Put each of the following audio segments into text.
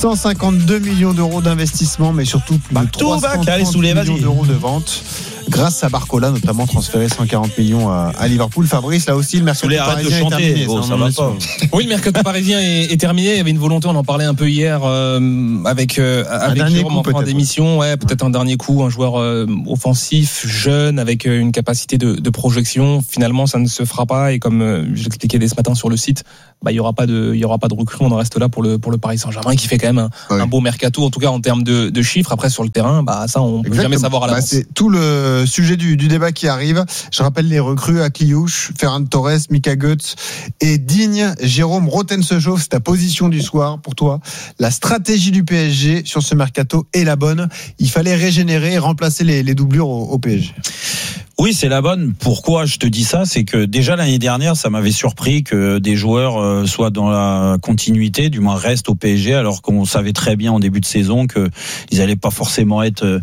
152 millions d'euros d'investissement, mais surtout plus de 330 millions d'euros de vente. Grâce à Barcola, notamment transféré 140 millions à Liverpool. Fabrice, là aussi, le mercato parisien est terminé. Ça va pas. Oui, le mercato parisien est terminé. Il y avait une volonté, on en parlait un peu hier avec Jérôme en fin d'émission. Ouais, peut-être un dernier coup, un joueur offensif, jeune, avec une capacité de projection. Finalement, ça ne se fera pas. Et comme je l'expliquais dès ce matin sur le site, il y aura pas de recrue. On en reste là pour le Paris Saint-Germain qui fait quand même un beau mercato, en tout cas en termes de chiffres. Après, sur le terrain, ça, on peut jamais savoir à l'avance. C'est tout le sujet du débat qui arrive. Je rappelle les recrues: Akliouche, Ferran Torres, Mika Götze et Digne. Jérôme Rotten-Sejov, c'est ta position du soir pour toi. La stratégie du PSG sur ce mercato est la bonne. Il fallait régénérer et remplacer les doublures au PSG. Oui, c'est la bonne. Pourquoi je te dis ça? C'est que déjà l'année dernière, ça m'avait surpris que des joueurs soient dans la continuité, du moins restent au PSG, alors qu'on savait très bien en début de saison que ils allaient pas forcément être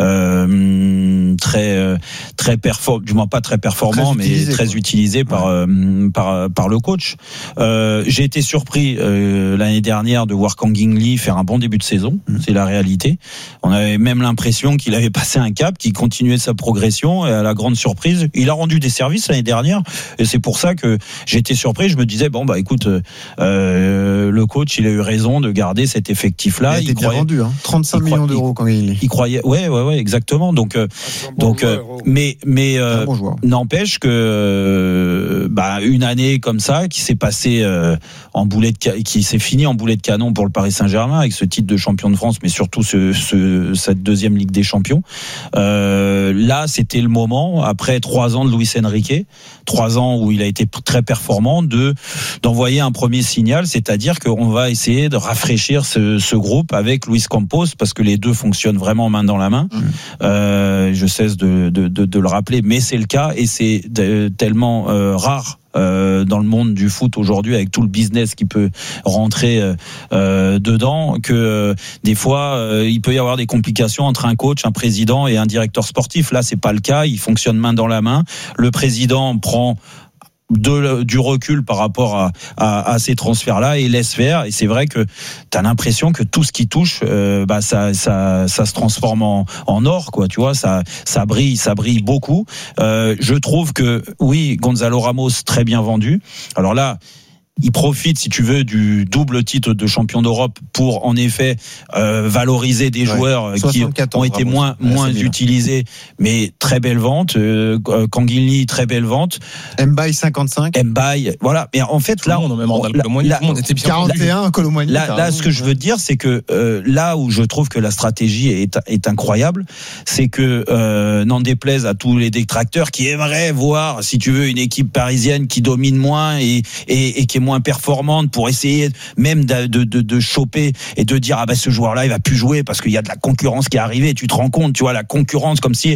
très performants, du moins pas très performants, mais très utilisés par le coach. J'ai été surpris l'année dernière de voir Kang-in Lee faire un bon début de saison. C'est la réalité. On avait même l'impression qu'il avait passé un cap, qu'il continuait sa progression, et à la grande surprise, il a rendu des services l'année dernière, et c'est pour ça que j'étais surpris. Je me disais écoute, le coach, il a eu raison de garder cet effectif-là. Il a été bien vendu, 35 millions d'euros quand il croyait. Ouais, exactement. Donc, mais n'empêche que une année comme ça qui s'est passée qui s'est finie en boulet de canon pour le Paris Saint-Germain avec ce titre de champion de France, mais surtout cette deuxième Ligue des Champions. Là, c'était le moment, après 3 ans de Luis Enrique, 3 ans où il a été très performant, d'envoyer un premier signal, c'est-à-dire qu'on va essayer de rafraîchir ce groupe avec Luis Campos, parce que les deux fonctionnent vraiment main dans la main. Je cesse de le rappeler, mais c'est le cas, et c'est tellement rare dans le monde du foot aujourd'hui, avec tout le business qui peut rentrer dedans, que des fois il peut y avoir des complications entre un coach, un président et un directeur sportif. Là, c'est pas le cas. Ils fonctionnent main dans la main. Le président prend du recul par rapport à ces transferts-là et laisse faire. Et c'est vrai que t'as l'impression que tout ce qui touche, ça se transforme en or, quoi. Tu vois, ça brille beaucoup. Je trouve que oui, Gonzalo Ramos, très bien vendu. Alors là, il profite, si tu veux, du double titre de champion d'Europe pour, en effet, valoriser des joueurs qui ont été moins utilisés, mais très belle vente. Kang-in Lee, très belle vente. Mbaye 55. Mbaye, voilà. Mais en fait, là, était bien 41, Colomboigny. Là, ce que je veux dire, c'est que là où je trouve que la stratégie est incroyable, c'est que n'en déplaise à tous les détracteurs qui aimeraient voir, si tu veux, une équipe parisienne qui domine moins et qui est moins performante, pour essayer même de choper et de dire ce joueur-là il va plus jouer parce qu'il y a de la concurrence qui est arrivée. Tu te rends compte, tu vois, la concurrence, comme si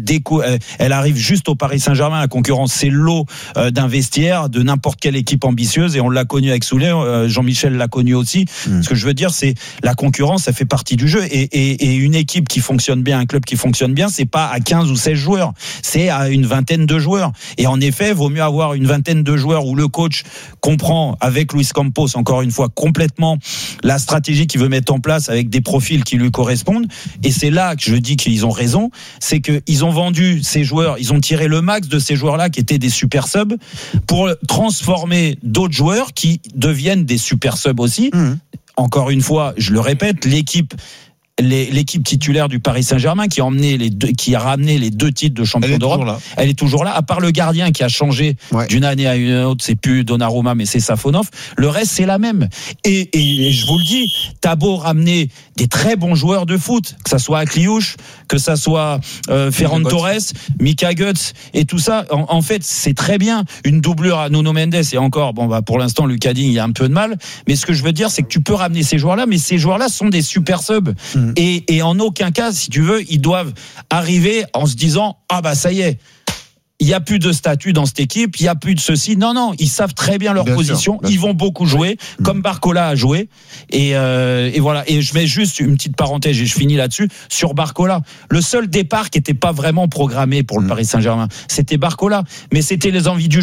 elle arrive juste au Paris Saint-Germain. La concurrence, c'est l'eau d'un vestiaire de n'importe quelle équipe ambitieuse, et on l'a connu avec Souley, Jean-Michel l'a connu aussi. Ce que je veux dire, c'est la concurrence, ça fait partie du jeu, et une équipe qui fonctionne bien, un club qui fonctionne bien, c'est pas à 15 ou 16 joueurs, c'est à une vingtaine de joueurs. Et en effet, vaut mieux avoir une vingtaine de joueurs où le coach comprend, avec Luis Campos, encore une fois, complètement la stratégie qu'il veut mettre en place avec des profils qui lui correspondent. Et c'est là que je dis qu'ils ont raison, c'est qu'ils ont vendu ces joueurs, ils ont tiré le max de ces joueurs-là qui étaient des super subs pour transformer d'autres joueurs qui deviennent des super subs aussi. Encore une fois, je le répète, l'équipe titulaire du Paris Saint-Germain qui a ramené les 2 titres de champion d'Europe, elle est toujours là, à part le gardien qui a changé d'une année à une autre, c'est plus Donnarumma mais c'est Safonov, le reste c'est la même. Et je vous le dis, t'as beau ramener des très bons joueurs de foot, que ça soit Akliouche, que ça soit Ferran Torres, Mika Götze et tout ça, en fait c'est très bien, une doublure à Nuno Mendes, et encore pour l'instant Lucas Digne il y a un peu de mal, mais ce que je veux dire c'est que tu peux ramener ces joueurs-là, mais ces joueurs-là sont des super subs. Et en aucun cas, si tu veux, ils doivent arriver en se disant ça y est, il n'y a plus de statut dans cette équipe, il n'y a plus de ceci. Non, ils savent très bien leur position, ils vont beaucoup jouer, comme Barcola a joué. Et voilà. Et je mets juste une petite parenthèse et je finis là-dessus, sur Barcola. Le seul départ qui n'était pas vraiment programmé pour le Paris Saint-Germain, c'était Barcola. Mais c'était les envies du joueur.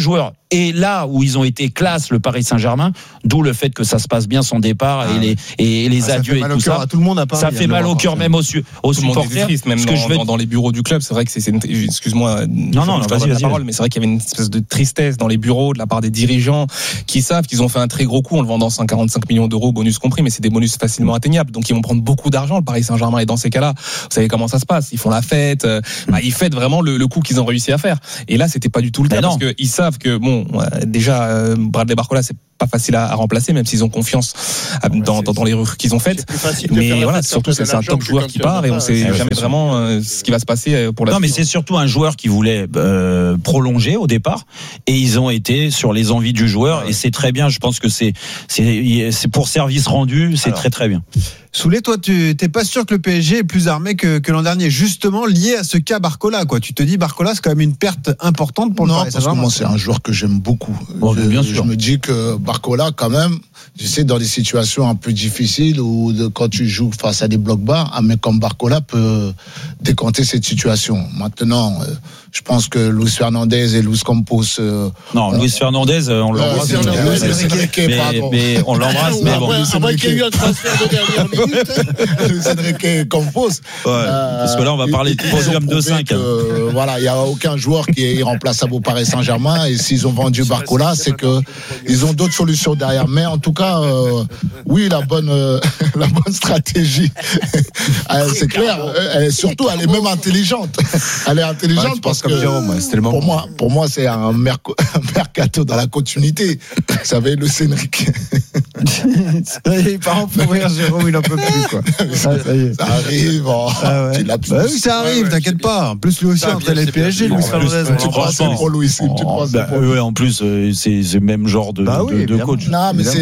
Et là où ils ont été classe, le Paris Saint-Germain, d'où le fait que ça se passe bien son départ et les adieux et tout ça. Tout le monde a ça fait mal au cœur même aux supporters. Même dans les bureaux du club, c'est vrai que excuse-moi. Non, vas-y. La parole, mais c'est vrai qu'il y avait une espèce de tristesse dans les bureaux de la part des dirigeants qui savent qu'ils ont fait un très gros coup en le vendant 145 millions d'euros, bonus compris, mais c'est des bonus facilement atteignables. Donc ils vont prendre beaucoup d'argent, le Paris Saint-Germain. Et dans ces cas-là, vous savez comment ça se passe. Ils font la fête, ils fêtent vraiment le coup qu'ils ont réussi à faire. Et là, c'était pas du tout le cas parce qu'ils savent que déjà Bradley Barcola, c'est pas facile à remplacer, même s'ils ont confiance dans les recrues qu'ils ont faites. Mais voilà, surtout c'est un top joueur qui part et on sait jamais vraiment ce qui va se passer pour la suite. Non, mais c'est surtout un joueur qui voulait prolonger au départ et ils ont été sur les envies du joueur et c'est très bien. Je pense que c'est pour service rendu, c'est très très bien. Soulé, toi, tu t'es pas sûr que le PSG est plus armé que l'an dernier, justement lié à ce cas Barcola, quoi. Tu te dis Barcola, c'est quand même une perte importante pour le Paris Saint-Germain. Non, parce que moi, c'est un joueur que j'aime beaucoup. Bon, bien sûr. Je me dis que Barcola, quand même, tu sais, dans des situations un peu difficiles ou quand tu joues face à des blocs bas, un mec comme Barcola peut décanter cette situation. Maintenant, je pense que Luis Fernandez et Luis Campos. Luis Fernandez, on l'embrasse. Mais on l'embrasse, mais bon. Après qu'il y a eu un transfert de dernière minute. Luis Enrique Campos. Parce que là, on va parler de programme de 5. Voilà, il n'y a aucun joueur qui est irremplaçable au Paris Saint-Germain. Et s'ils ont vendu Barcola, c'est que ils ont d'autres solutions derrière. Mais en tout cas, oui, la bonne stratégie, c'est clair. Surtout, elle est même intelligente. Elle est intelligente parce que pour moi, c'est un mercato dans la continuité. Vous savez, le Enrique. Il part en pour rire, Jérôme, il en peut plus, quoi. Ça arrive. Oui, ça arrive, t'inquiète pas. En plus, lui aussi, entre les PSG, Luis Fernandez. Tu crois c'est pour Louis. En plus, c'est le même genre de coach. Non, mais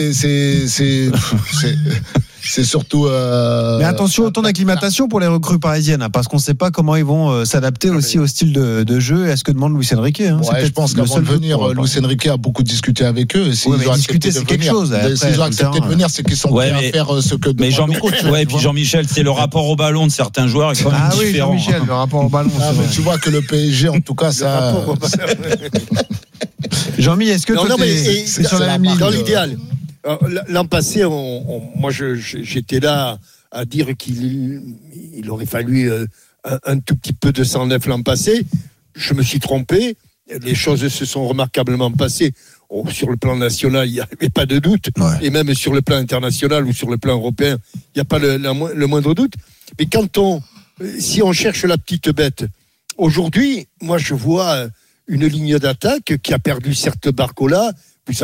c'est surtout. Mais attention au temps d'acclimatation pour les recrues parisiennes, parce qu'on ne sait pas comment ils vont s'adapter aussi au style de jeu et à ce que demande Luis Enrique. Je pense qu'avant de venir, Luis Enrique a beaucoup discuté avec eux. Mais discuter, c'est quelque chose. S'ils ont accepté de venir, c'est qu'ils sont prêts à faire ce que demande le coach. Et puis Jean-Michel, c'est le rapport au ballon de certains joueurs est quand même différent. Jean-Michel, le rapport au ballon. Mais tu vois que le PSG, en tout cas, ça. Jean-Mi, est-ce que toi, c'est sur la même ligne? Dans l'idéal. L'an passé, moi j'étais là à dire qu'il aurait fallu un tout petit peu de 109 l'an passé. Je me suis trompé. Les choses se sont remarquablement passées. Sur le plan national, il n'y avait pas de doute. Ouais. Et même sur le plan international ou sur le plan européen, il n'y a pas le moindre doute. Mais si on cherche la petite bête, aujourd'hui, moi je vois une ligne d'attaque qui a perdu certes Barcola. Vous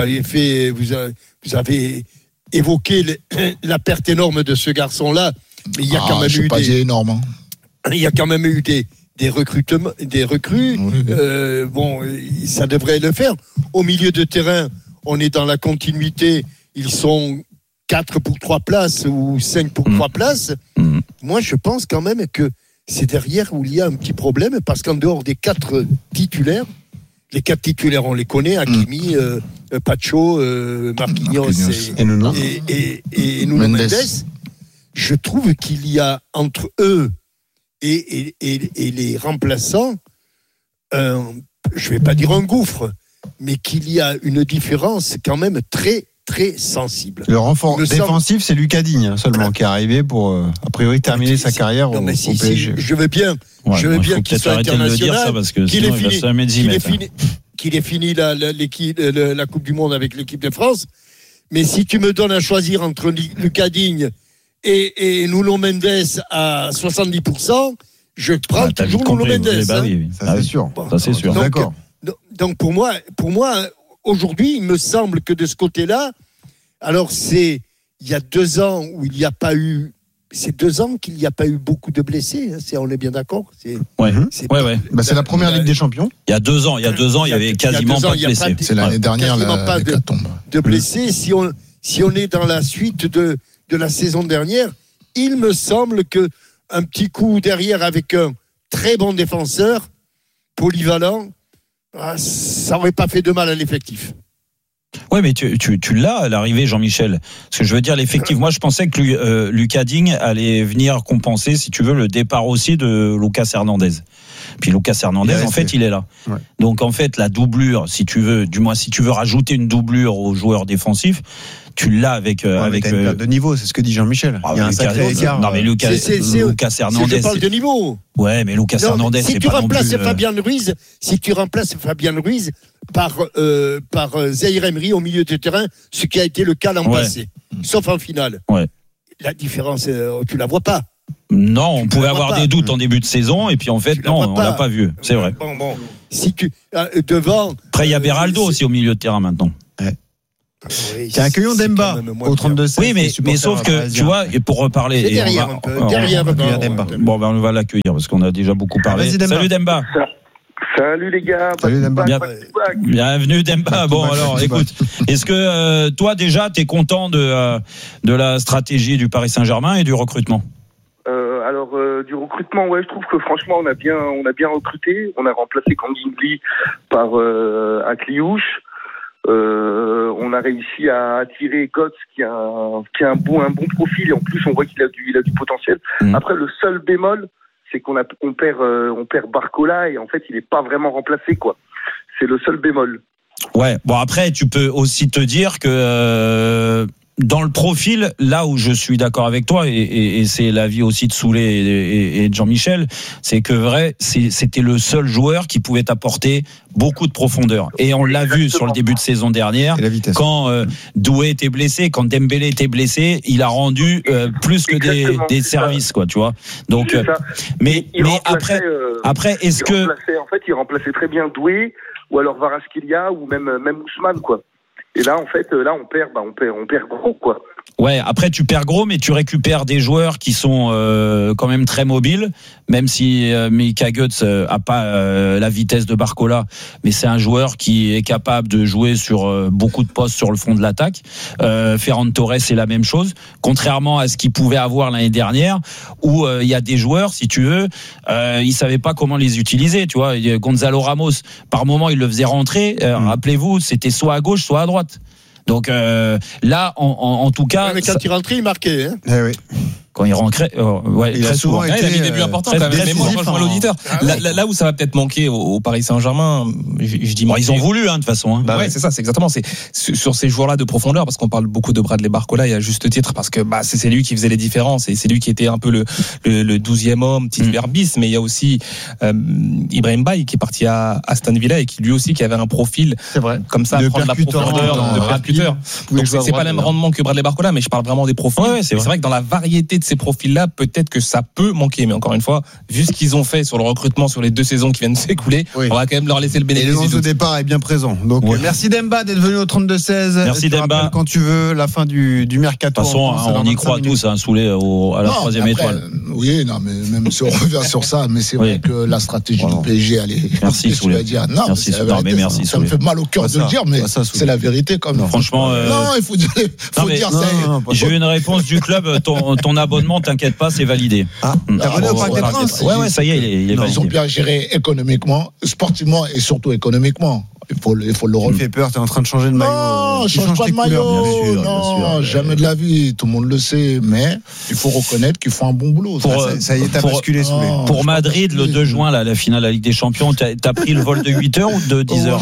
avez évoqué la perte énorme de ce garçon-là, mais il y a quand même eu énorme. Il y a quand même eu des recrutements, des recrues. Oui. Ça devrait le faire. Au milieu de terrain, on est dans la continuité. Ils sont 4 pour 3 places ou 5 pour 3 places. Moi, je pense quand même que c'est derrière où il y a un petit problème, parce qu'en dehors des 4 titulaires, les 4 titulaires, on les connaît, Hakimi, Pacho, Marquinhos et Nuno Mendes. Je trouve qu'il y a entre eux et les remplaçants, je ne vais pas dire un gouffre, mais qu'il y a une différence quand même très, très sensible. Le renfort défensif, c'est Lucas Digne seulement qui est arrivé pour, a priori, terminer sa carrière au PSG. Je veux bien qu'il soit international, qu'il ait fini la Coupe du Monde avec l'équipe de France. Mais si tu me donnes à choisir entre Lucas Digne et Nuno Mendes à 70%, je prends toujours Nuno Mendes. Ça, c'est sûr. Ça, c'est sûr. D'accord. Donc pour moi, aujourd'hui, il me semble que de ce côté-là, alors il y a 2 ans où il n'y a pas eu. C'est 2 ans qu'il n'y a pas eu beaucoup de blessés. On est bien d'accord. C'est la première Ligue des Champions. Il y a 2 ans, il y avait quasiment pas de blessés. C'est l'année dernière pas de blessés. Si on est dans la suite de la saison dernière, il me semble que un petit coup derrière avec un très bon défenseur polyvalent, ça n'aurait pas fait de mal à l'effectif. Oui, mais tu l'as à l'arrivée, Jean-Michel. Parce que je veux dire, l'effectif, moi je pensais que Lucas Digne allait venir compenser, si tu veux, le départ aussi de Lucas Hernandez. Puis Lucas Hernandez, en fait, il est là. Ouais. Donc en fait, la doublure, si tu veux rajouter une doublure aux joueurs défensifs, tu l'as avec une perte de niveau, c'est ce que dit Jean-Michel. Il y a un sacré écart. Non mais Lucas Hernandez. Je parle de niveau. Ouais, mais Lucas Hernandez, c'est pas non plus. Si tu remplaces Fabien Ruiz par Zaïre Emery au milieu de terrain, ce qui a été le cas l'an passé, sauf en finale. Ouais. La différence, tu la vois pas. Non, on pouvait avoir des doutes en début de saison et puis en fait non, on l'a pas vu. C'est vrai. Bon. Si tu devant. Après il y a Beraldo aussi au milieu de terrain maintenant. Ouais. Tiens, accueillons Demba au 32-16. Oui, mais sauf que tu vois, et pour reparler, c'est derrière un peu. Derrière Demba. Bon, ben on va l'accueillir parce qu'on a déjà beaucoup parlé. Salut Demba. Salut les gars. Salut Demba. Bienvenue Demba. Bon alors, écoute, est-ce que toi déjà t'es content de la stratégie du Paris Saint-Germain et du recrutement? Alors du recrutement, ouais, je trouve que franchement on a bien recruté. On a remplacé Kangingli par Akliouche. On a réussi à attirer Götze qui a un bon profil et en plus on voit qu'il a du potentiel. Après le seul bémol, c'est qu'on perd Barcola et en fait il est pas vraiment remplacé quoi. C'est le seul bémol. Ouais, bon après tu peux aussi te dire que dans le profil, là où je suis d'accord avec toi, et c'est l'avis aussi de Soulet et de Jean-Michel, c'est que c'était le seul joueur qui pouvait apporter beaucoup de profondeur. Et on l'a vu sur le début de saison dernière, quand Doué était blessé, quand Dembélé était blessé, il a rendu plus que des services, quoi, tu vois. Donc, mais après, est-ce que en fait, il remplaçait très bien Doué ou alors Kvaratskhelia ou même Ousmane, quoi. Et là, en fait, on perd gros, quoi. Ouais, après tu perds gros, mais tu récupères des joueurs qui sont quand même très mobiles, même si Mika Götze a pas la vitesse de Barcola, mais c'est un joueur qui est capable de jouer sur beaucoup de postes sur le fond de l'attaque. Ferran Torres, c'est la même chose, contrairement à ce qu'il pouvait avoir l'année dernière, où il y a des joueurs, si tu veux, ils savaient pas comment les utiliser, tu vois. Gonzalo Ramos, par moment, il le faisait rentrer. Rappelez-vous, c'était soit à gauche, soit à droite. Donc là, en tout cas, mais quand il rentrait, il marquait. Hein. Eh oui. Quand il rentrait, il a souvent été, il a mis des buts importants. Mais moi, je rejoins l'auditeur. Là où ça va peut-être manquer au Paris Saint-Germain, je dis. Ils ont voulu, de toute façon. Ouais, c'est ça, c'est exactement. C'est sur ces joueurs-là de profondeur, parce qu'on parle beaucoup de Bradley Barcola, et à juste titre, parce que c'est lui qui faisait les différences, et c'est lui qui était un peu le 12e homme, titulaire bis. Mais il y a aussi Ibrahim Baye qui est parti à Aston Villa et qui lui aussi qui avait un profil comme ça, prendre la profondeur, de percuteur. Donc c'est pas le même rendement que Bradley Barcola, mais je parle vraiment des profils. C'est vrai que dans la variété de ces profils-là, peut-être que ça peut manquer, mais encore une fois, vu ce qu'ils ont fait sur le recrutement sur les 2 saisons qui viennent de s'écouler, on va quand même leur laisser le bénéfice du doute. Et le 11 de départ est bien présent. Donc merci Demba d'être venu au 32-16. Merci Demba. Quand tu veux, la fin du mercato. De toute façon, on y croit tous, Soulet à la 3e étoile. Oui, non, mais même si on revient sur ça, mais c'est vrai que la stratégie du PSG, elle est. Merci Soulet. Non, merci. Ça me fait mal au cœur de le dire, mais c'est la vérité quand même. Franchement. Non, il faut dire ça. J'ai eu une réponse du club. Ton abonnement, t'inquiète pas, c'est validé. T'es abonné au Parc des Princes? Ouais, ça y est, il est validé. Ils ont bien géré économiquement, sportivement et surtout économiquement. Il faut le relever. Tu fais peur, t'es en train de changer de maillot. Non, je change pas de maillot. Non, jamais de la vie. Tout le monde le sait. Mais il faut reconnaître qu'ils font un bon boulot. Ça y est, t'as basculé sous les. Pour Madrid, le 2 juin, la finale de la Ligue des Champions, t'as pris le vol de 8h ou de 10h?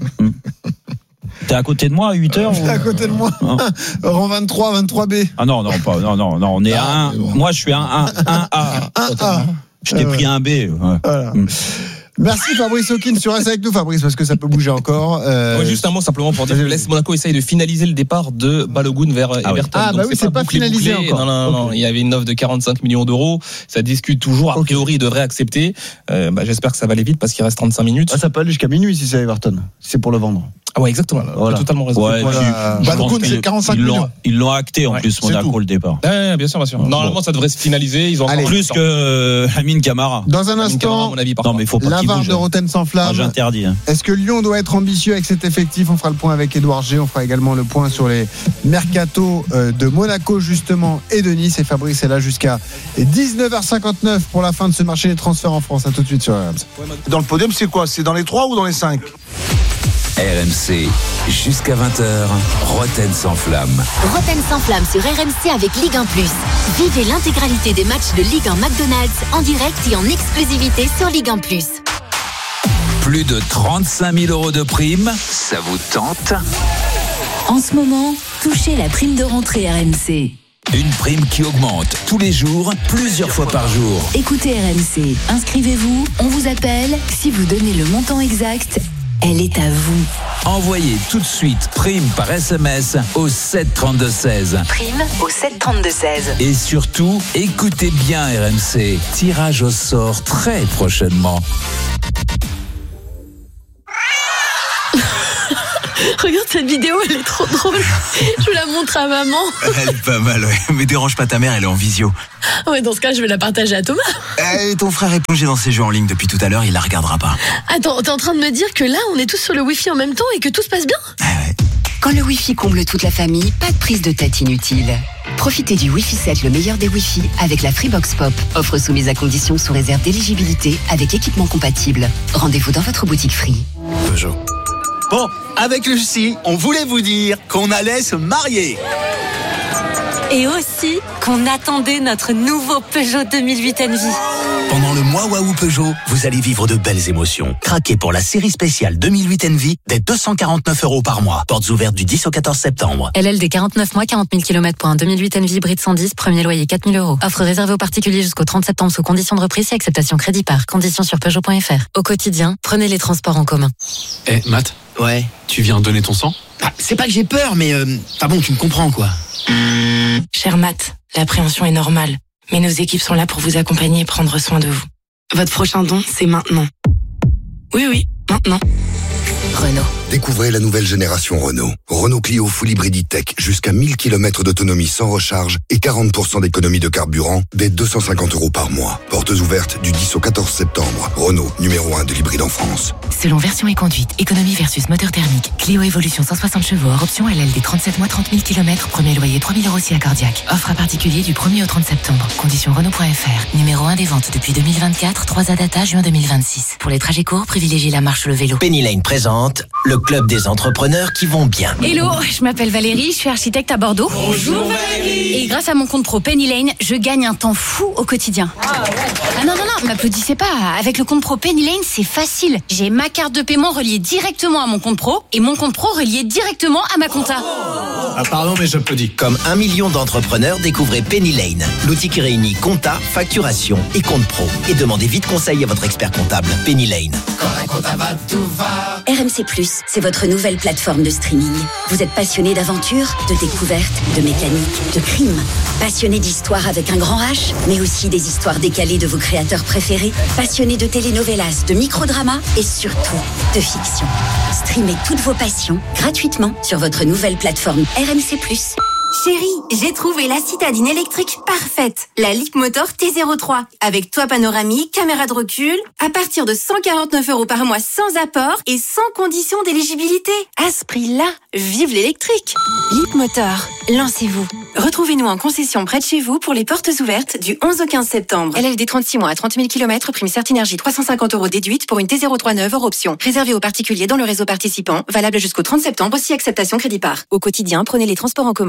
T'es à côté de moi à 8h? T'es à côté de moi. Rang 23, 23B. Ah non, on est à 1. Moi, je suis à 1A. Je t'ai pris un B. Voilà. Merci Fabrice Hawkins, tu restes avec nous Fabrice parce que ça peut bouger encore. Juste un mot simplement pour dire que l'AS Monaco essaye de finaliser le départ de Balogun vers Everton. Ah bah oui, c'est pas finalisé encore. Non, il y avait une offre de 45 millions d'euros, ça discute toujours, a priori il devrait accepter. J'espère que ça va aller vite parce qu'il reste 35 minutes. Ça peut aller jusqu'à minuit si c'est Everton, si c'est pour le vendre. Ah ouais, exactement. Voilà. Tu as totalement raison. Ouais, Balogun c'est 45 millions. Ils l'ont acté en plus Monaco le départ. Bien sûr. Normalement ça devrait se finaliser, ils ont encore plus que Lamine Camara. Dans un instant, non mais faut pas la VAR de Rotten sans flamme. J'interdis. Est-ce que Lyon doit être ambitieux avec cet effectif? On fera le point avec Édouard G. On fera également le point sur les mercatos de Monaco justement et de Nice. Et Fabrice est là jusqu'à 19h59 pour la fin de ce marché des transferts en France. À tout de suite sur RMC. Dans le podium, c'est quoi? C'est dans les 3 ou dans les 5? RMC, jusqu'à 20h, Rotten sans flamme. Rotten sans flamme sur RMC avec Ligue 1+. Vivez l'intégralité des matchs de Ligue 1 McDonald's en direct et en exclusivité sur Ligue 1+. Plus de 35 000 euros de prime, ça vous tente ? En ce moment, touchez la prime de rentrée RMC. Une prime qui augmente tous les jours, plusieurs fois par jour. Écoutez RMC, inscrivez-vous, on vous appelle. Si vous donnez le montant exact, elle est à vous. Envoyez tout de suite prime par SMS au 7 32 16. Prime au 7 32 16. Et surtout, écoutez bien RMC. Tirage au sort très prochainement. Regarde cette vidéo, elle est trop drôle. Je vous la montre à maman. Elle est pas mal, ouais. Mais dérange pas ta mère, elle est en visio. Ouais, dans ce cas, je vais la partager à Thomas. Et ton frère est plongé dans ses jeux en ligne depuis tout à l'heure, il la regardera pas. Attends, t'es en train de me dire que là, on est tous sur le Wi-Fi en même temps et que tout se passe bien ? Ouais. Quand le Wi-Fi comble toute la famille, pas de prise de tête inutile. Profitez du Wi-Fi 7, le meilleur des Wi-Fi, avec la Freebox Pop. Offre soumise à condition sous réserve d'éligibilité avec équipement compatible. Rendez-vous dans votre boutique Free. Peugeot. Bon, avec Lucie, on voulait vous dire qu'on allait se marier. Et aussi qu'on attendait notre nouveau Peugeot 2008 Envy. Pendant le mois Waouh Peugeot, vous allez vivre de belles émotions. Craquez pour la série spéciale 2008 Envy dès 249 € par mois. Portes ouvertes du 10 au 14 septembre. LLD 49 mois, 40 000 km pour un 2008 Envy hybride 110, premier loyer 4 000 €. Offre réservée aux particuliers jusqu'au 30 septembre sous conditions de reprise et acceptation crédit par. Conditions sur Peugeot.fr. Au quotidien, prenez les transports en commun. Matt ? Ouais. Tu viens donner ton sang ? C'est pas que j'ai peur, mais bon, tu me comprends quoi. Cher Matt, l'appréhension est normale, mais nos équipes sont là pour vous accompagner et prendre soin de vous. Votre prochain don, c'est maintenant. Oui, maintenant. Renault. Découvrez la nouvelle génération Renault. Renault Clio Full Hybrid E-Tech, jusqu'à 1000 km d'autonomie sans recharge et 40% d'économie de carburant dès 250 € par mois. Portes ouvertes du 10 au 14 septembre. Renault, numéro 1 de l'hybride en France. Selon version et conduite, économie versus moteur thermique. Clio Evolution 160 chevaux, hors option LLD 37 mois, 30 000 km, premier loyer 3 000 € si accordiaque. Offre à particulier du 1er au 30 septembre. Conditions Renault.fr. Numéro 1 des ventes depuis 2024, 3 à data, juin 2026. Pour les trajets courts, privilégiez la marche ou le vélo. Penny Lane présente le club des entrepreneurs qui vont bien. Hello, je m'appelle Valérie, je suis architecte à Bordeaux. Bonjour Valérie. Et grâce à mon compte pro Penny Lane, je gagne un temps fou au quotidien. Ah non, m'applaudissez pas. Avec le compte pro Penny Lane, c'est facile. J'ai ma carte de paiement reliée directement à mon compte pro et mon compte pro relié directement à ma compta. Ah pardon, mais j'applaudis. Comme 1 million d'entrepreneurs, découvrez Penny Lane, l'outil qui réunit compta, facturation et compte pro. Et demandez vite conseil à votre expert comptable. Penny Lane. Quand un compta va, tout va. RMC+, c'est votre nouvelle plateforme de streaming. Vous êtes passionné d'aventure, de découverte, de mécanique, de crime. Passionné d'histoire avec un grand H, mais aussi des histoires décalées de vos créateurs préférés. Passionné de telenovelas, de microdramas et surtout de fiction. Streamez toutes vos passions gratuitement sur votre nouvelle plateforme RMC+. Chérie, j'ai trouvé la citadine électrique parfaite. La Leapmotor T03. Avec toit panoramique, caméra de recul. À partir de 149 € par mois sans apport et sans condition d'éligibilité. À ce prix-là, vive l'électrique. Leapmotor, lancez-vous. Retrouvez-nous en concession près de chez vous pour les portes ouvertes du 11 au 15 septembre. LLD 36 mois à 30 000 km, prime Certinergie 350 € déduite pour une T03 neuve hors option. Réservé aux particuliers dans le réseau participant. Valable jusqu'au 30 septembre, si acceptation crédit par. Au quotidien, prenez les transports en commun.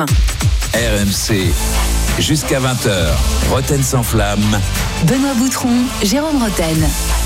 RMC, jusqu'à 20h, Roten sans flamme. Benoît Boutron, Jérôme Roten.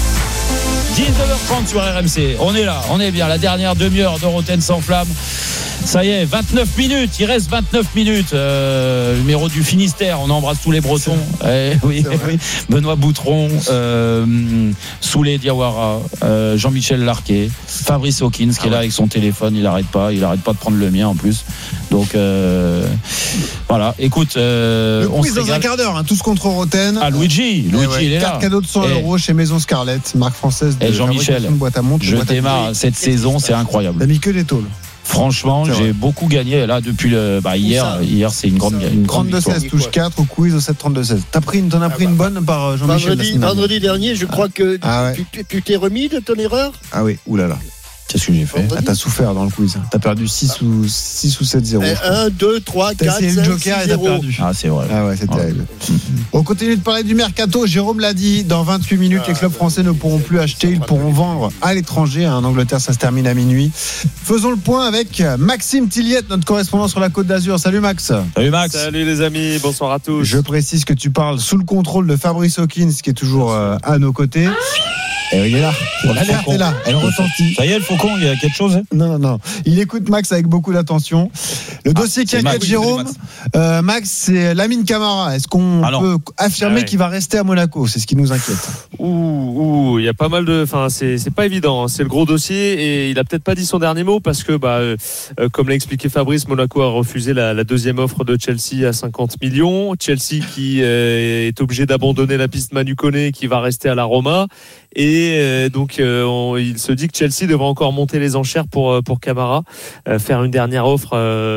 19h30 sur RMC, on est là, on est bien, la dernière demi-heure de Roten sans flamme. Ça y est, 29 minutes, il reste 29 minutes. Numéro du Finistère, on embrasse tous les Bretons. Oui. Benoît Boutron, Souley Diawara, Jean-Michel Larquet, Fabrice Hawkins qui est là avec son téléphone, il arrête pas de prendre le mien en plus. Donc voilà, écoute, le on quiz se dans un quart d'heure, tous contre Roten. Ah, Luigi il est là. Carte cadeau de 100 € chez Maison Scarlett, marque française de Jean-Michel, boîte à montre. je démarre cette saison, c'est incroyable. T'as mis que des tôles. Franchement, j'ai beaucoup gagné là depuis hier c'est une grande 32-16 touche 4 au quiz au 7-32-16. T'en as pris une bonne par Jean-Michel. Vendredi dernier, je crois que tu t'es remis de ton erreur. Ah oui, oulala. Qu'est-ce que j'ai fait? T'as souffert dans le quiz. T'as perdu 6 ou 7-0. 1, 2, 3, 4, 5, 6, 0. le joker et t'as perdu. Ah, c'est vrai. Ah ouais, c'est terrible. On continue de parler du mercato. Jérôme l'a dit, dans 28 minutes, les clubs français ne pourront plus acheter, ils pourront vendre à l'étranger. En Angleterre, ça se termine à minuit. Faisons le point avec Maxime Tilliette, notre correspondant sur la Côte d'Azur. Salut Max. Salut Max. Salut les amis, bonsoir à tous. Je précise que tu parles sous le contrôle de Fabrice Hawkins, qui est toujours à nos côtés. Et il est là. L'alerte est là. Elle retentit. Ça y est, le Faucon, il y a quelque chose. Non. Il écoute Max avec beaucoup d'attention. Le dossier qui inquiète Jérôme, Max, c'est Lamine Camara. Est-ce qu'on peut affirmer qu'il va rester à Monaco? C'est ce qui nous inquiète. Il y a pas mal de. Enfin, c'est pas évident. C'est le gros dossier et il a peut-être pas dit son dernier mot parce que, comme l'a expliqué Fabrice, Monaco a refusé la deuxième offre de Chelsea à 50 millions. Chelsea qui est obligé d'abandonner la piste Manu Koné, qui va rester à la Roma. Et donc il se dit que Chelsea devra encore monter les enchères pour Camara, faire une dernière offre,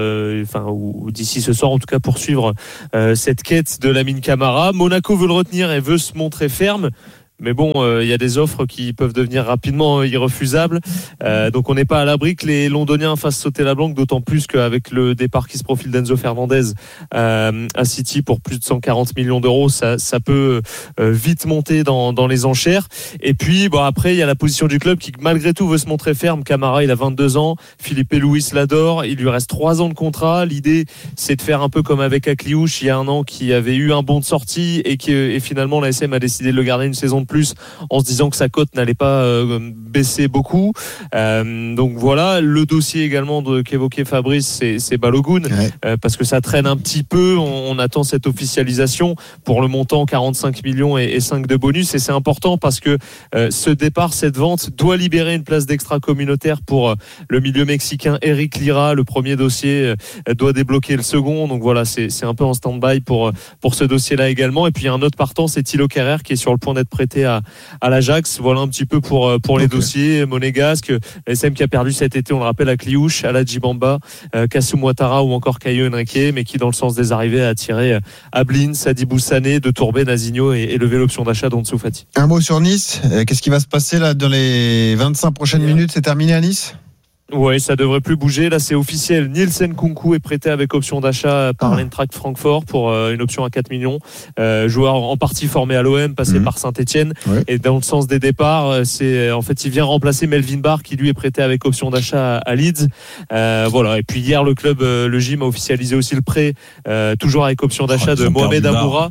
ou d'ici ce soir en tout cas poursuivre cette quête de Lamine Camara. Monaco veut le retenir et veut se montrer ferme. Mais bon, il y a des offres qui peuvent devenir rapidement irrefusables. Donc on n'est pas à l'abri que les Londoniens fassent sauter la blanque, d'autant plus qu'avec le départ qui se profile d'Enzo Fernandez à City pour plus de 140 millions d'euros, ça peut vite monter dans les enchères. Et puis après, il y a la position du club qui malgré tout veut se montrer ferme. Camara, il a 22 ans, Filipe Luis l'adore, il lui reste 3 ans de contrat. L'idée, c'est de faire un peu comme avec Akliouche il y a un an, qui avait eu un bon de sortie et finalement la SM a décidé de le garder une saison de plus en se disant que sa cote n'allait pas baisser beaucoup. Donc voilà, le dossier également qu'évoquait Fabrice, c'est Balogun, parce que ça traîne un petit peu. On attend cette officialisation pour le montant 45 millions et 5 de bonus, et c'est important parce que ce départ, cette vente doit libérer une place d'extra communautaire pour le milieu mexicain Eric Lira. Le premier dossier doit débloquer le second, donc voilà, c'est un peu en stand-by pour ce dossier-là également. Et puis il y a un autre partant, c'est Thilo Kehrer qui est sur le point d'être prêté à l'Ajax. Voilà un petit peu pour les dossiers monégasques. SM qui a perdu cet été, on le rappelle, à Kliouche, Aladji Bamba, Kassoum Ouattara ou encore Caio Henrique, mais qui dans le sens des arrivées a attiré Ablin, Sadibou Sané, De Tourbé, Nazinho et levé l'option d'achat d'Ansu Fati. Un mot sur Nice. Qu'est-ce qui va se passer là dans les 25 prochaines minutes? C'est terminé à Nice? Oui, ça devrait plus bouger. Là, c'est officiel. Nielsen Kunku est prêté avec option d'achat par l'Eintracht Francfort pour une option à 4 millions. Joueur en partie formé à l'OM, passé par Saint-Etienne. Ouais. Et dans le sens des départs, il vient remplacer Melvin Barr qui lui est prêté avec option d'achat à Leeds. Voilà. Et puis hier, le club, le gym a officialisé aussi le prêt, toujours avec option d'achat de Mohamed Amoura.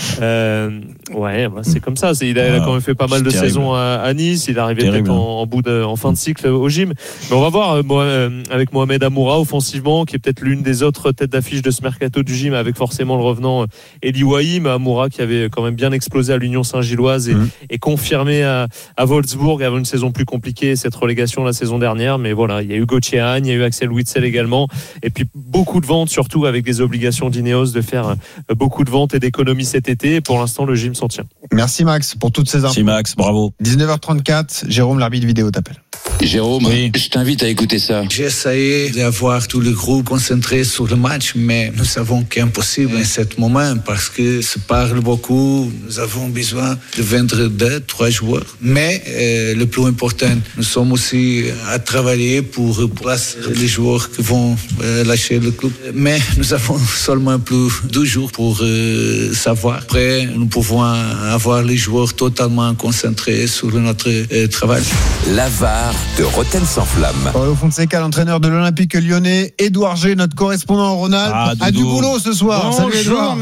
C'est comme ça. Il a quand même fait pas mal de saisons à Nice. Il est arrivé peut-être en fin de cycle au gym. Mais on va voir avec Mohamed Amoura offensivement, qui est peut-être l'une des autres têtes d'affiche de ce mercato du gym, avec forcément le revenant Eli Wahi, Amoura qui avait quand même bien explosé à l'Union Saint-Gilloise et confirmé à Wolfsburg avant une saison plus compliquée, cette relégation la saison dernière. Mais voilà, il y a eu Gauthier Hagne, il y a eu Axel Witsel également, et puis beaucoup de ventes, surtout avec des obligations d'Ineos de faire beaucoup de ventes et d'économies cet été. Et pour l'instant, le gym s'en tient. Merci Max pour toutes ces infos. Merci Max, bravo. 19h34, Jérôme, l'arbitre vidéo, t'appelle. Jérôme, je t'invite à écouter ça. J'ai essayé d'avoir tout le groupe concentré sur le match, mais nous savons qu'il est impossible en ce moment parce que se parle beaucoup. Nous avons besoin de vendre 2-3 joueurs. Mais le plus important, nous sommes aussi à travailler pour placer les joueurs qui vont lâcher le club. Mais nous avons seulement plus 2 jours pour savoir. Après, nous pouvons avoir les joueurs totalement concentrés sur notre travail. La VAR de Rotten sans flamme. Paulo Fonseca, l'entraîneur de l'Olympique lyonnais. Édouard G, notre correspondant en Rhône-Alpes, a du boulot ce soir. Salut Édouard.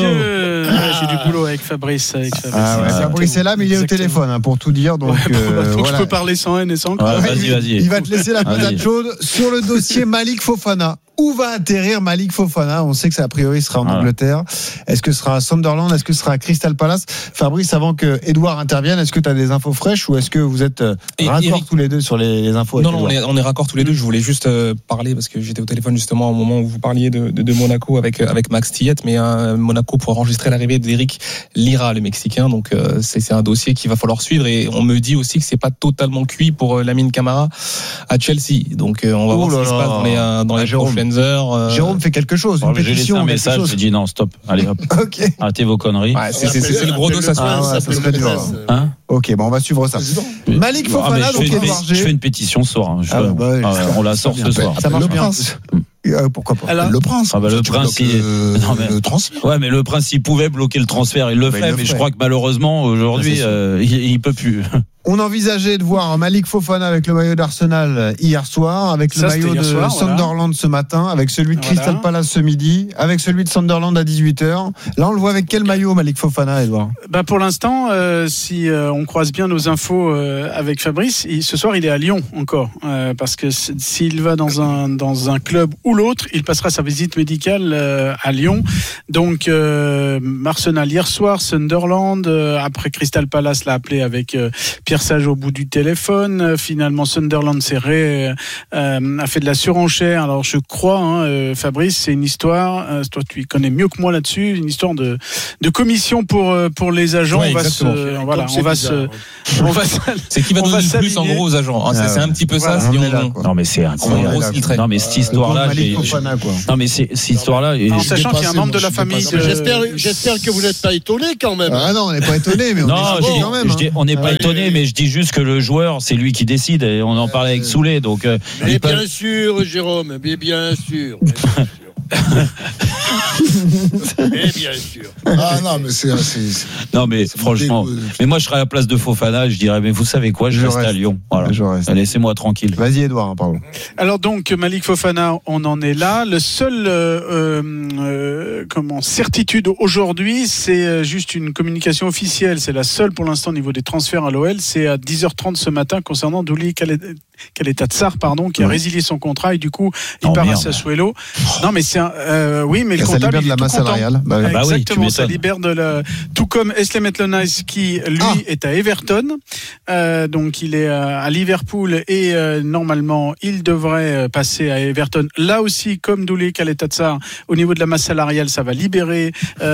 J'ai du boulot avec Fabrice. Fabrice est là, mais il est au téléphone pour tout dire. Donc, je peux parler sans haine et sans crainte. Vas-y. Il va te laisser la patate chaude sur le dossier Malik Fofana. Où va atterrir Malik Fofana? On sait que ça, a priori, sera en Angleterre. Est-ce que ce sera à Sunderland? Est-ce que ce sera à Crystal Palace? Fabrice, avant que Edouard intervienne, est-ce que tu as des infos fraîches ou est-ce que vous êtes raccord tous les deux sur les infos? Non, on est raccord tous les deux. Je voulais juste parler parce que j'étais au téléphone justement au moment où vous parliez de Monaco avec Max Tillet, mais Monaco pour enregistrer l'arrivée d'Eric Lira, le Mexicain. Donc c'est un dossier qu'il va falloir suivre, et on me dit aussi que c'est pas totalement cuit pour Lamine Camara à Chelsea. Donc on va voir ce qui se passe dans les prochaines heures. Jérôme fait quelque chose. Une pétition, j'ai laissé un message, j'ai dit non, stop. Allez hop. Ok. Arrêtez vos conneries. C'est le gros dos, ça serait dur. Ok, bon, on va suivre ça. Malik Fofana, donc Edouard G. Je fais une pétition ce soir. On la sort ce soir. Ça marche bien. Pourquoi pas? Le Prince. Le Prince, le transfert. Ouais, mais le Prince, s'il pouvait bloquer le transfert, il le ferait. Mais je crois que malheureusement, aujourd'hui, il peut plus. On envisageait de voir Malik Fofana avec le maillot d'Arsenal hier soir, avec le maillot de Sunderland ce matin, avec celui de Crystal Palace ce midi, avec celui de Sunderland à 18h. Là, on le voit avec quel maillot, Malik Fofana, Edouard ? Pour l'instant, si on croise bien nos infos avec Fabrice, ce soir, il est à Lyon encore. Parce que s'il va dans un club ou l'autre, il passera sa visite médicale à Lyon. Donc, Arsenal hier soir, Sunderland, après Crystal Palace l'a appelé avec Pierre Sage au bout du téléphone. Finalement, Sunderland a fait de la surenchère. Alors, je crois, Fabrice, c'est une histoire. Toi, tu y connais mieux que moi là-dessus. Une histoire de commission pour les agents. Ouais, c'est qui va donner le plus en gros aux agents. C'est un petit peu ça. Non, mais c'est incroyable. Non, mais cette histoire-là, non, mais cette histoire-là. En sachant qu'il y a un membre de la famille. J'espère que vous n'êtes pas étonné quand même. Ah non, on n'est pas étonné, mais quand même. On n'est pas étonné, mais je dis juste que le joueur, c'est lui qui décide. Et on en parlait avec Soulé. Donc, mais bien sûr, Jérôme, mais bien sûr. Mais bien sûr. Ah non, mais c'est non, mais franchement. Mais moi, je serais à la place de Fofana. Je dirais, mais vous savez quoi, je reste à Lyon. Voilà. Laissez-moi tranquille. Vas-y, Edouard, pardon. Alors donc, Malik Fofana, on en est là. Le seul certitude aujourd'hui, c'est juste une communication officielle. C'est la seule pour l'instant au niveau des transferts à l'OL. C'est à 10h30 ce matin concernant Douli Kaleta-Tsar, qui a résilié son contrat et du coup, il part à Sassuolo. Non, mais c'est oui, mais le comptable, libère de la masse salariale. Exactement, ça libère tout comme Eslem Etlenais qui lui est à Everton. Donc il est à Liverpool et normalement il devrait passer à Everton. Là aussi, comme Douli Kaleta-Tsar, au niveau de la masse salariale, ça va libérer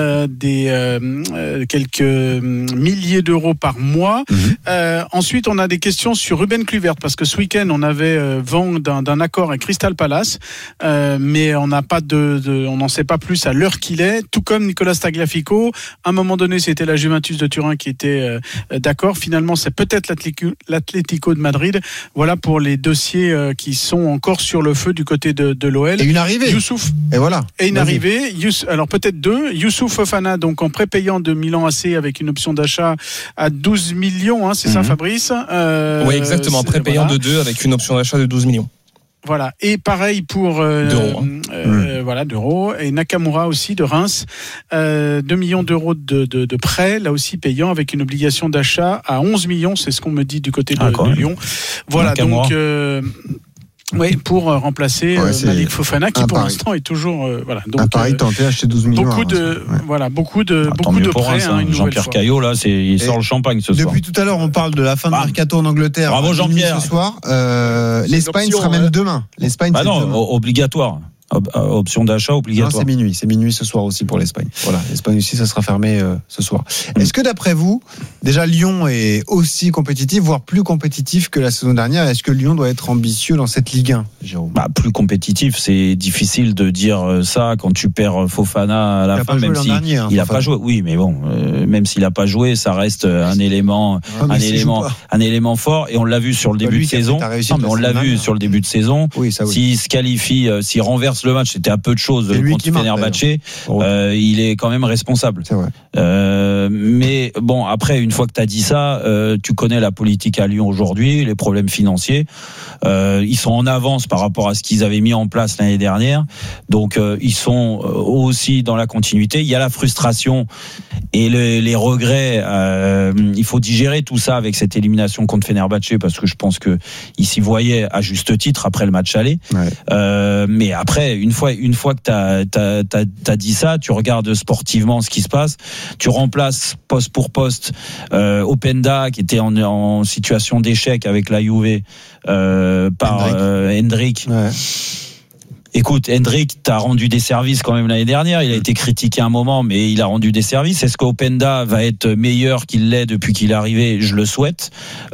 quelques milliers d'euros par mois. Ensuite, on a des questions sur Ruben Kluivert parce que ce week-end on avait vent d'un accord avec Crystal Palace, mais on n'a pas on n'en sait pas plus à l'heure qu'il est, tout comme Nicolas Tagliafico. À un moment donné, c'était la Juventus de Turin qui était d'accord. Finalement, c'est peut-être l'Atlético de Madrid. Voilà pour les dossiers qui sont encore sur le feu du côté de l'OL. Et une arrivée. Youssouf. Et voilà. Et une arrivée. Alors peut-être deux. Youssouf Fofana, donc en prépayant de Milan AC avec une option d'achat à 12 millions, c'est ça, Fabrice? Oui, exactement. Prépayant de 2 avec une option d'achat de 12 millions. Voilà, et pareil pour d'euros, et Nakamura aussi de Reims, 2 millions d'euros de prêt, là aussi payant avec une obligation d'achat à 11 millions, c'est ce qu'on me dit du côté de Lyon. Voilà, Nakamura. Donc oui, pour remplacer Malik Fofana qui pour l'instant est toujours donc un pari tenté à acheter 12 millions. Beaucoup de prêts. Jean-Pierre Caillot là, il sort le champagne ce soir. Depuis tout à l'heure, on parle de la fin de mercato en Angleterre. Bravo Jean-Pierre. Ce soir, l'Espagne sera même demain. L'Espagne, c'est demain. Obligatoire. Option d'achat obligatoire. Non, c'est minuit ce soir aussi pour l'Espagne. Voilà, l'Espagne aussi, ça sera fermé ce soir. Est-ce que d'après vous, déjà Lyon est aussi compétitif, voire plus compétitif que la saison dernière? Est-ce que Lyon doit être ambitieux dans cette Ligue 1, Jérôme? Plus compétitif, c'est difficile de dire ça quand tu perds Fofana à la fin, même s'il n'a pas joué. Oui, mais bon, même s'il n'a pas joué, ça reste un élément fort. Et on l'a vu sur le début de saison. On l'a vu sur le début de saison. S'il se qualifie, s'il renverse le match, c'était à peu de choses contre Fenerbahçe, il est quand même responsable. C'est vrai. Mais bon, après, une fois que tu as dit ça, tu connais la politique à Lyon aujourd'hui, les problèmes financiers. Ils sont en avance par rapport à ce qu'ils avaient mis en place l'année dernière. Donc, ils sont aussi dans la continuité. Il y a la frustration et les regrets. Il faut digérer tout ça avec cette élimination contre Fenerbahçe parce que je pense que ils s'y voyaient à juste titre après le match aller. Mais après, une fois que t'as dit ça, tu regardes sportivement ce qui se passe, tu remplaces poste pour poste Openda qui était en situation d'échec avec la Juve par Hendrick. Écoute, Hendrick t'a rendu des services quand même l'année dernière. Il a été critiqué un moment, mais il a rendu des services. Est-ce qu'Openda va être meilleur qu'il l'est depuis qu'il est arrivé? Je le souhaite.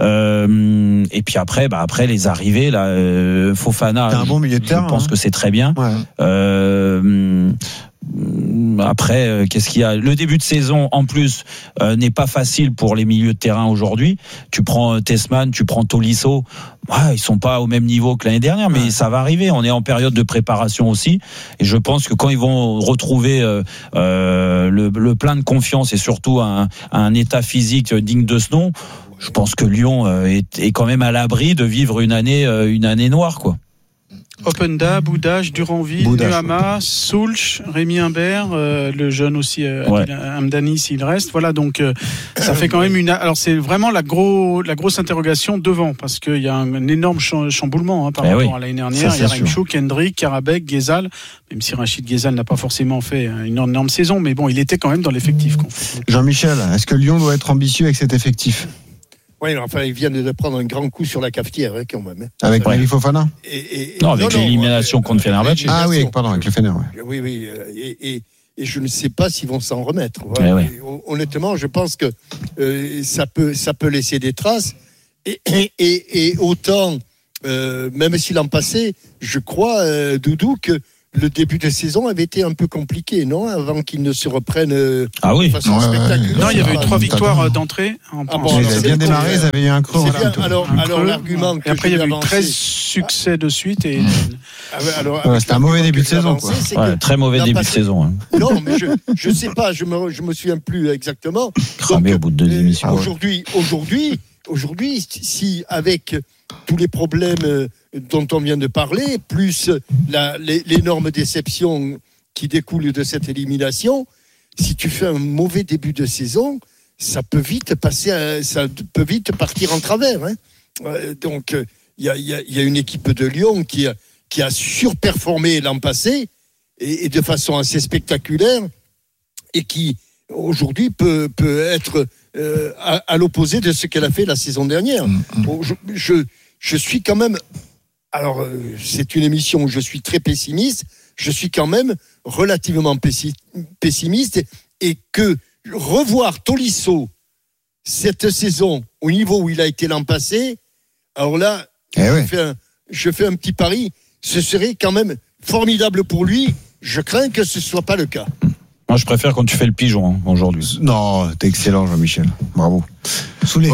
Et puis après les arrivées, là, Fofana, un bon milieu de terrain, je pense que c'est très bien. Après, qu'est-ce qu'il y a? Le début de saison, en plus, n'est pas facile pour les milieux de terrain aujourd'hui. Tu prends Tessman, tu prends Tolisso. Ils sont pas au même niveau que l'année dernière, mais ça va arriver. On est en période de préparation aussi. Et je pense que quand ils vont retrouver le plein de confiance et surtout un état physique digne de ce nom, je pense que Lyon est quand même à l'abri de vivre une année noire, quoi. Openda, Boudache, Duranville, Nuama, Soulch, Rémi Imbert, le jeune aussi, Amdani s'il reste. Voilà, donc ça fait quand même alors c'est vraiment la grosse interrogation devant, parce qu'il y a un énorme chamboulement par rapport à l'année dernière. Il y a Remchou, Kendrick, Karabek, Ghezal, même si Rachid Ghezal n'a pas forcément fait une énorme saison, mais bon, il était quand même dans l'effectif. Jean-Michel, est-ce que Lyon doit être ambitieux avec cet effectif ? Oui, enfin, ils viennent de prendre un grand coup sur la cafetière, quand même. Avec Brahim Fofana ? Non, avec l'élimination contre Fenerbahçe. Ah oui, pardon, avec le Fener. Oui. Et je ne sais pas s'ils vont s'en remettre. Honnêtement, je pense que ça peut laisser des traces. Et autant, même si l'an passé, je crois, Doudou, que le début de saison avait été un peu compliqué, non ? Avant qu'ils ne se reprennent de façon spectaculaire. Non, il y avait eu 3 victoires d'entrée. Ils avaient bien démarré, ils avaient eu un creux. Alors l'argument que après, il y avait eu 13 succès de suite. Et... c'était un mauvais début de saison. Très mauvais début de saison. Non, mais je ne sais pas, je me souviens plus exactement. Cramé au bout de 2 émissions. Aujourd'hui, si avec tous les problèmes dont on vient de parler, plus l'énorme déception qui découle de cette élimination, si tu fais un mauvais début de saison, ça peut vite partir en travers. Donc, il y a une équipe de Lyon qui a surperformé l'an passé et de façon assez spectaculaire et qui aujourd'hui peut être à l'opposé de ce qu'elle a fait la saison dernière. Je suis quand même... Alors, c'est une émission où je suis très pessimiste. Je suis quand même relativement pessimiste et que revoir Tolisso cette saison au niveau où il a été l'an passé, alors là, je fais un petit pari. Ce serait quand même formidable pour lui. Je crains que ce ne soit pas le cas. Moi, je préfère quand tu fais le pigeon aujourd'hui. Non, t'es excellent, Jean-Michel. Bravo. Soulé.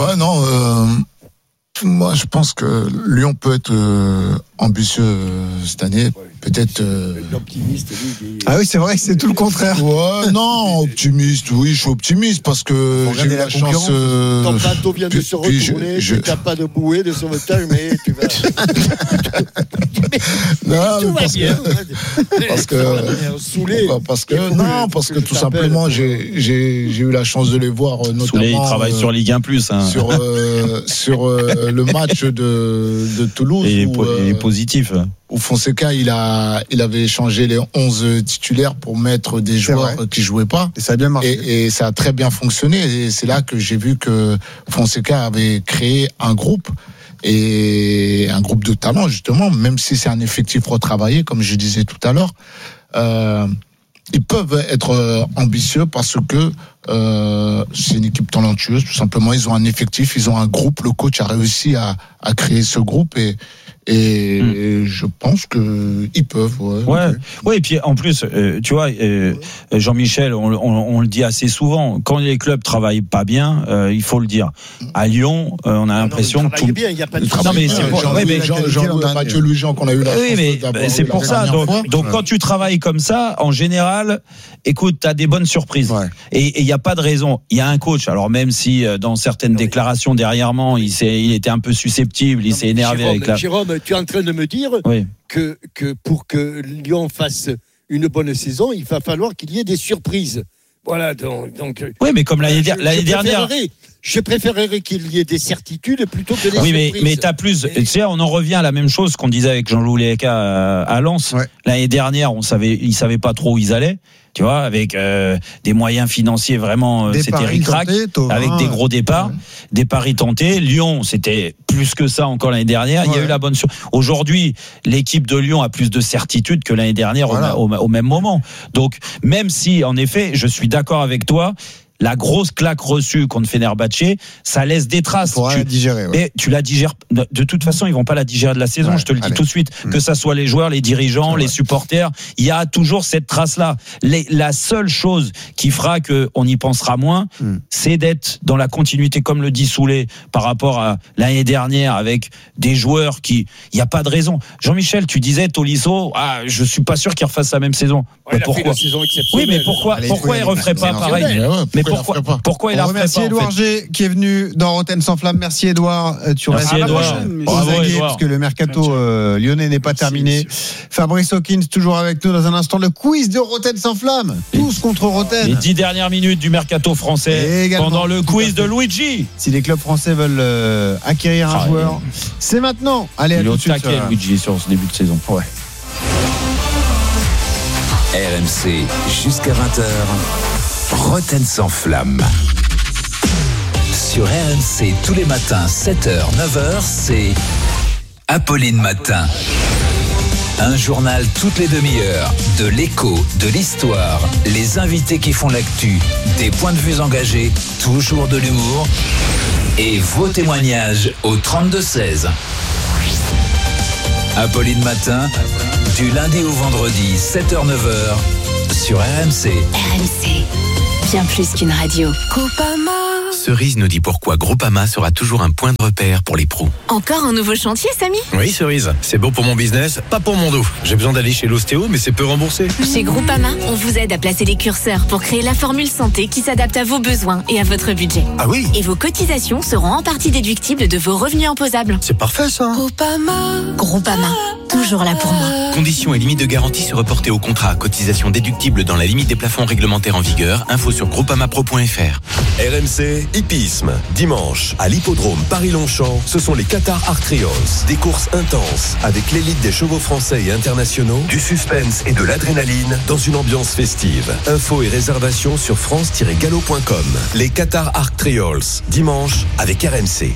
Moi, je pense que Lyon peut être ambitieux cette année. Peut-être. Optimiste. Ah oui, c'est vrai que c'est tout le contraire. Ouais, non, optimiste. Oui, je suis optimiste parce que j'ai eu la chance. Ton bateau vient de se retourner. Tu n'as pas de bouée de sauvetage, mais tu vas. Non, parce que tout simplement, j'ai eu la chance de les voir notamment. Soulé, il travaille sur Ligue 1+. Sur le match de Toulouse. Et il est positif. Où Fonseca, il avait changé les 11 titulaires pour mettre des joueurs qui jouaient pas. Et ça a bien marché. Et ça a très bien fonctionné. Et c'est là que j'ai vu que Fonseca avait créé un groupe. Et un groupe de talent, justement, même si c'est un effectif retravaillé, comme je disais tout à l'heure, ils peuvent être ambitieux parce que c'est une équipe talentueuse, tout simplement. Ils ont un effectif, ils ont un groupe. Le coach a réussi à créer ce groupe et je pense que ils peuvent. Ouais. Et puis en plus, tu vois, Jean-Michel, on le dit assez souvent. Quand les clubs travaillent pas bien, il faut le dire. À Lyon, on a l'impression que tout. Bien, il y a pas de. Non mais c'est pour. Mathieu Lujan qu'on a eu là. Oui, mais c'est pour ça. Donc quand tu travailles comme ça, en général, écoute, t'as des bonnes surprises. Et il y a pas de raison. Il y a un coach. Alors même si dans certaines déclarations derrière-moi, il était un peu susceptible, il s'est énervé avec la. Jérôme, tu es en train de me dire que pour que Lyon fasse une bonne saison, il va falloir qu'il y ait des surprises. Voilà, donc. Oui, mais comme l'année dernière. Je préférerais qu'il y ait des certitudes plutôt que des surprises. Oui, mais t'as plus. Tu sais, on en revient à la même chose qu'on disait avec Jean-Louis Léca à Lens. L'année dernière, ils savaient pas trop où ils allaient. Tu vois, avec des moyens financiers vraiment, c'était ric-rac, avec des gros départs, des paris tentés. Lyon, c'était plus que ça encore l'année dernière. Il y a eu la bonne chose. Aujourd'hui, l'équipe de Lyon a plus de certitude que l'année dernière au même moment. Donc, même si, en effet, je suis d'accord avec toi, la grosse claque reçue contre Fenerbahçe, ça laisse des traces. Tu digérer. Mais tu la digères. De toute façon, ils vont pas la digérer de la saison. Je te le dis tout de suite. Que ça soit les joueurs, les dirigeants, les supporters, il y a toujours cette trace-là. La seule chose qui fera que on y pensera moins, c'est d'être dans la continuité, comme le dit Soulé, par rapport à l'année dernière, avec des joueurs qui, il y a pas de raison. Jean-Michel, tu disais Tolisso, je suis pas sûr qu'il refasse la même saison. Mais pourquoi? Oui, mais pourquoi il referait pas pareil? Mais pourquoi il la ferait pas? Merci Edouard G qui est venu dans Rotten sans flamme. Merci Edouard. Tu restes aux aguets parce que le mercato lyonnais n'est pas terminé. Fabrice Hawkins toujours avec nous dans un instant. Le quiz de Rotten sans flamme. Tous contre Rotten. Les 10 dernières minutes du mercato français pendant le quiz de Luigi. Si les clubs français veulent acquérir un joueur, c'est maintenant. Allez, à tout de suite. Luigi sur ce début de saison. Ouais. RMC jusqu'à 20h. Rotten sans flamme. Sur RMC tous les matins 7h 9h, c'est Apolline Matin. Un journal toutes les demi-heures, de l'écho, de l'histoire, les invités qui font l'actu, des points de vue engagés, toujours de l'humour et vos témoignages au 32-16. Apolline Matin, du lundi au vendredi 7h-9h sur RMC. RMC, bien plus qu'une radio. Groupama. Cerise nous dit pourquoi Groupama sera toujours un point de repère pour les pros. Encore un nouveau chantier, Samy? Oui, Cerise, c'est bon pour mon business, pas pour mon dos. J'ai besoin d'aller chez l'ostéo, mais c'est peu remboursé. Chez Groupama, on vous aide à placer les curseurs pour créer la formule santé qui s'adapte à vos besoins et à votre budget. Ah oui? Et vos cotisations seront en partie déductibles de vos revenus imposables. C'est parfait ça. Groupama, toujours là pour moi. Conditions et limites de garantie se reporter au contrat. Cotisation déductible dans la limite des plafonds réglementaires en vigueur. Info sur groupamapro.fr. RMC Hippisme. Dimanche, à l'hippodrome Paris-Longchamp, ce sont les Qatar Arc Trials. Des courses intenses avec l'élite des chevaux français et internationaux, du suspense et de l'adrénaline dans une ambiance festive. Infos et réservations sur france-galop.com. Les Qatar Arc Trials. Dimanche avec RMC.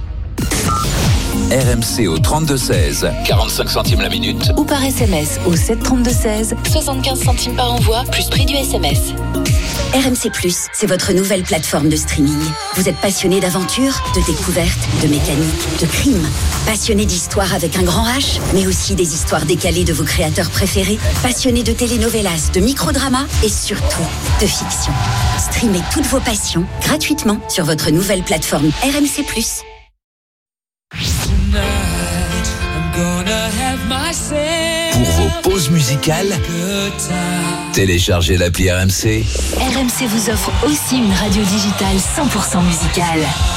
RMC au 32-16, 45 centimes la minute. Ou par SMS au 732-16, 75 centimes par envoi, plus prix du SMS. RMC+, c'est votre nouvelle plateforme de streaming. Vous êtes passionné d'aventure, de découverte, de mécanique, de crime. Passionné d'histoire avec un grand H, mais aussi des histoires décalées de vos créateurs préférés. Passionné de telenovelas, de microdramas et surtout de fiction. Streamez toutes vos passions gratuitement sur votre nouvelle plateforme RMC+. Pour vos pauses musicales, téléchargez l'appli RMC. RMC vous offre aussi une radio digitale 100% musicale.